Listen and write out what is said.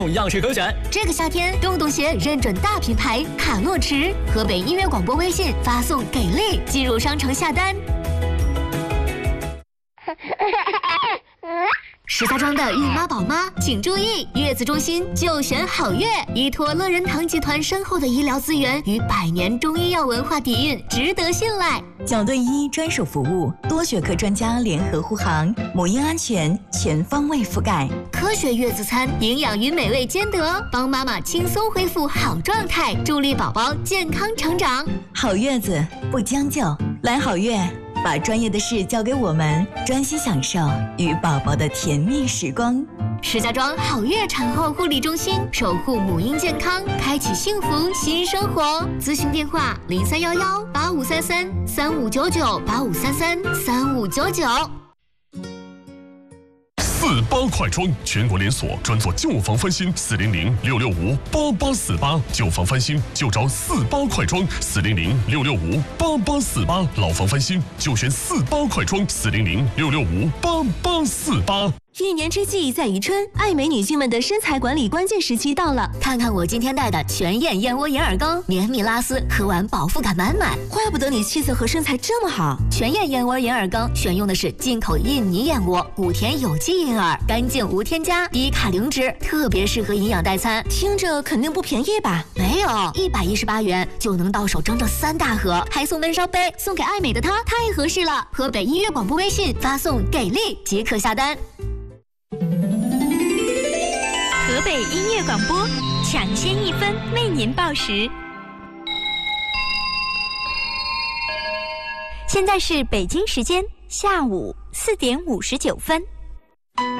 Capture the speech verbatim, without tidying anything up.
样式可选。 这个夏天，洞洞鞋认准大品牌卡洛驰，河北音乐广播微信发送给力，进入商城下单。石家庄的孕妈宝妈请注意，月子中心就选好月，依托乐仁堂集团深厚的医疗资源与百年中医药文化底蕴，值得信赖。 角盾医专属服务，多学科专家联合护航，母婴安全全方位覆盖。 科学月子餐，营养与美味兼得，帮妈妈轻松恢复好状态，助力宝宝健康成长。 好月子不将就，来好月。把专业的事交给我们，专心享受与宝宝的甜蜜时光。 石家庄好月产后护理中心，守护母婴健康，开启幸福新生活。咨询电话：零三幺幺八五三三三五九九八五三三三五九九。 四八快装，全国连锁，专做旧房翻新，四零零六六五八八四八，旧房翻新就找四八快装，四零零六六五八八四八，老房翻新就选四八快装，四零零六六五八八四八。 一年之计在于春，爱美女性们的身材管理关键时期到了。 看看我今天带的全燕燕窝银耳羹，绵密拉丝，喝完饱腹感满满。 怪不得你气色和身材这么好。 全燕燕窝银耳羹选用的是进口印尼燕窝，谷田有机银耳，干净无添加，低卡零脂，特别适合营养代餐。 听着肯定不便宜吧？ 没有，一百一十八元就能到手整整三大盒，还送闷烧杯，送给爱美的她太合适了。河北音乐广播微信发送给力即可下单。 河北音乐广播，抢先一分为您报时。现在是北京时间下午四点五十九分。